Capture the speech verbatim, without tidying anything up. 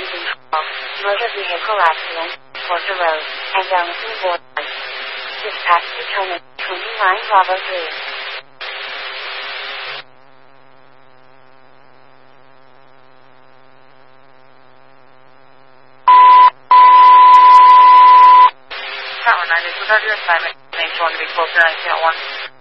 engine control, motor vehicle accident, Porter Road, and Donaldson Boulevard. Dispatch determined, twenty-nine Bravo three. Tower nine, is without your assignment, name one to be closer nine two one.